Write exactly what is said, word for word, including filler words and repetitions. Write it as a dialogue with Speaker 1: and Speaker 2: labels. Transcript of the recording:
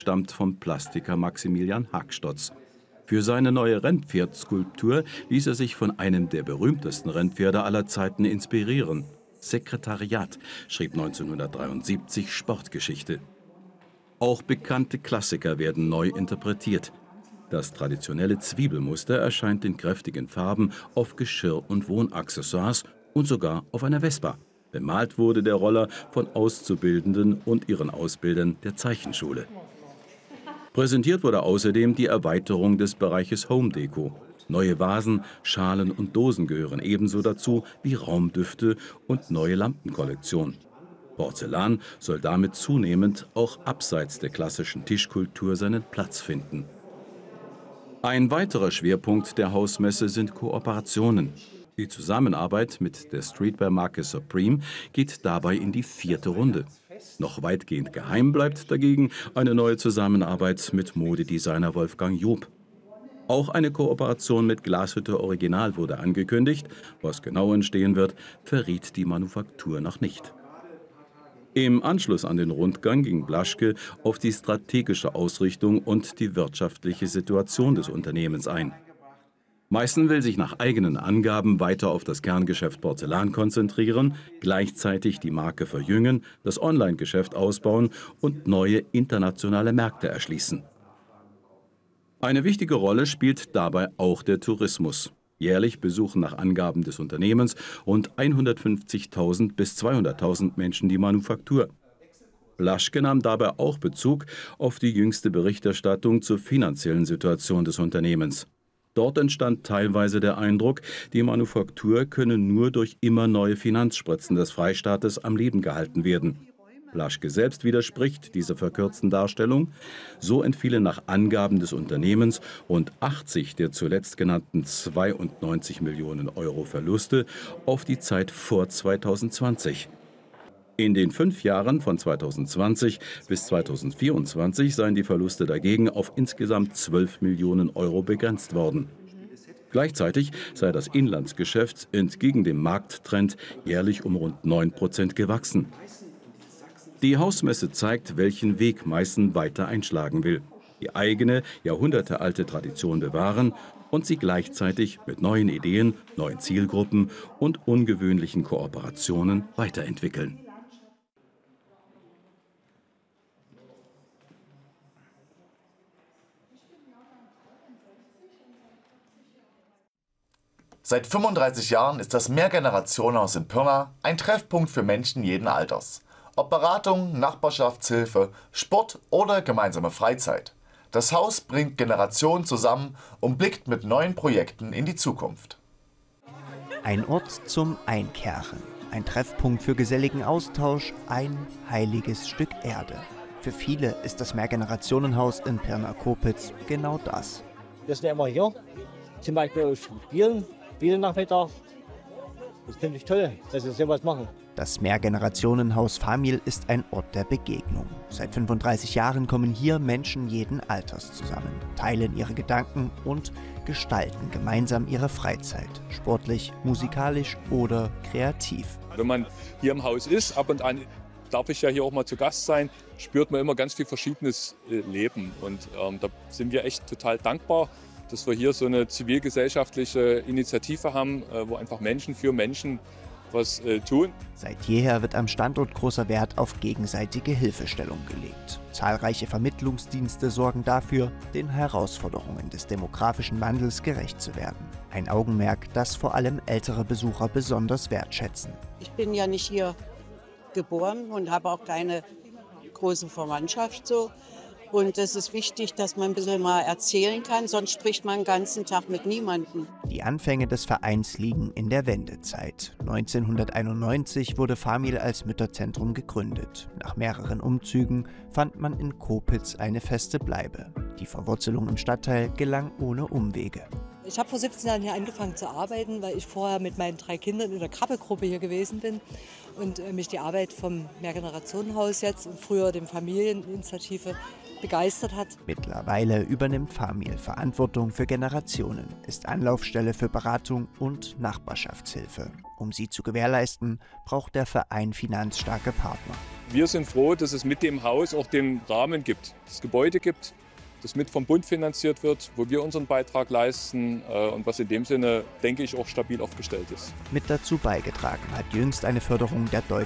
Speaker 1: stammt vom Plastiker Maximilian Hagstotz. Für seine neue Rennpferdskulptur ließ er sich von einem der berühmtesten Rennpferde aller Zeiten inspirieren. Sekretariat schrieb neunzehnhundertdreiundsiebzig Sportgeschichte. Auch bekannte Klassiker werden neu interpretiert. Das traditionelle Zwiebelmuster erscheint in kräftigen Farben auf Geschirr und Wohnaccessoires und sogar auf einer Vespa. Bemalt wurde der Roller von Auszubildenden und ihren Ausbildern der Zeichenschule. Präsentiert wurde außerdem die Erweiterung des Bereiches Home Deco. Neue Vasen, Schalen und Dosen gehören ebenso dazu wie Raumdüfte und neue Lampenkollektion. Porzellan soll damit zunehmend auch abseits der klassischen Tischkultur seinen Platz finden. Ein weiterer Schwerpunkt der Hausmesse sind Kooperationen. Die Zusammenarbeit mit der Streetwear-Marke Supreme geht dabei in die vierte Runde. Noch weitgehend geheim bleibt dagegen eine neue Zusammenarbeit mit Modedesigner Wolfgang Job. Auch eine Kooperation mit Glashütte Original wurde angekündigt. Was genau entstehen wird, verriet die Manufaktur noch nicht. Im Anschluss an den Rundgang ging Blaschke auf die strategische Ausrichtung und die wirtschaftliche Situation des Unternehmens ein. Meißen will sich nach eigenen Angaben weiter auf das Kerngeschäft Porzellan konzentrieren, gleichzeitig die Marke verjüngen, das Online-Geschäft ausbauen und neue internationale Märkte erschließen. Eine wichtige Rolle spielt dabei auch der Tourismus. Jährlich besuchen nach Angaben des Unternehmens rund hundertfünfzigtausend bis zweihunderttausend Menschen die Manufaktur. Blaschke nahm dabei auch Bezug auf die jüngste Berichterstattung zur finanziellen Situation des Unternehmens. Dort entstand teilweise der Eindruck, die Manufaktur könne nur durch immer neue Finanzspritzen des Freistaates am Leben gehalten werden. Blaschke selbst widerspricht dieser verkürzten Darstellung. So entfielen nach Angaben des Unternehmens rund achtzig der zuletzt genannten zweiundneunzig Millionen Euro Verluste auf die Zeit vor zweitausendzwanzig. In den fünf Jahren von zweitausendzwanzig bis zweitausendvierundzwanzig seien die Verluste dagegen auf insgesamt zwölf Millionen Euro begrenzt worden. Gleichzeitig sei das Inlandsgeschäft entgegen dem Markttrend jährlich um rund neun Prozent gewachsen. Die Hausmesse zeigt, welchen Weg Meißen weiter einschlagen will. Die eigene, jahrhundertealte Tradition bewahren und sie gleichzeitig mit neuen Ideen, neuen Zielgruppen und ungewöhnlichen Kooperationen weiterentwickeln.
Speaker 2: Seit fünfunddreißig Jahren ist das Mehrgenerationenhaus in Pirna ein Treffpunkt für Menschen jeden Alters. Ob Beratung, Nachbarschaftshilfe, Sport oder gemeinsame Freizeit. Das Haus bringt Generationen zusammen und blickt mit neuen Projekten in die Zukunft.
Speaker 3: Ein Ort zum Einkehren, ein Treffpunkt für geselligen Austausch, ein heiliges Stück Erde. Für viele ist das Mehrgenerationenhaus in Pirna-Kopitz genau das.
Speaker 4: Wir sind ja immer hier, zum Beispiel spielen, spielen Nachmittag. Das finde ich toll, dass wir sowas machen.
Speaker 3: Das Mehrgenerationenhaus Famil ist ein Ort der Begegnung. Seit fünfunddreißig Jahren kommen hier Menschen jeden Alters zusammen, teilen ihre Gedanken und gestalten gemeinsam ihre Freizeit, sportlich, musikalisch oder kreativ.
Speaker 5: Wenn man hier im Haus ist, ab und an darf ich ja hier auch mal zu Gast sein, spürt man immer ganz viel verschiedenes Leben. Und ähm, da sind wir echt total dankbar, dass wir hier so eine zivilgesellschaftliche Initiative haben, äh, wo einfach Menschen für Menschen was äh, tun.
Speaker 3: Seit jeher wird am Standort großer Wert auf gegenseitige Hilfestellung gelegt. Zahlreiche Vermittlungsdienste sorgen dafür, den Herausforderungen des demografischen Wandels gerecht zu werden. Ein Augenmerk, das vor allem ältere Besucher besonders wertschätzen.
Speaker 6: Ich bin ja nicht hier geboren und habe auch keine große Verwandtschaft so. Und es ist wichtig, dass man ein bisschen mal erzählen kann, sonst spricht man den ganzen Tag mit niemandem.
Speaker 3: Die Anfänge des Vereins liegen in der Wendezeit. neunzehnhunderteinundneunzig wurde Famil als Mütterzentrum gegründet. Nach mehreren Umzügen fand man in Kopitz eine feste Bleibe. Die Verwurzelung im Stadtteil gelang ohne Umwege.
Speaker 7: Ich habe vor siebzehn Jahren hier angefangen zu arbeiten, weil ich vorher mit meinen drei Kindern in der Krabbelgruppe hier gewesen bin und mich die Arbeit vom Mehrgenerationenhaus jetzt und früher dem Familieninitiative begeistert hat.
Speaker 3: Mittlerweile übernimmt Famil Verantwortung für Generationen, ist Anlaufstelle für Beratung und Nachbarschaftshilfe. Um sie zu gewährleisten, braucht der Verein finanzstarke Partner.
Speaker 5: Wir sind froh, dass es mit dem Haus auch den Rahmen gibt, das Gebäude gibt, das mit vom Bund finanziert wird, wo wir unseren Beitrag leisten und was in dem Sinne, denke ich, auch stabil aufgestellt ist.
Speaker 3: Mit dazu beigetragen hat jüngst eine Förderung der Deutschen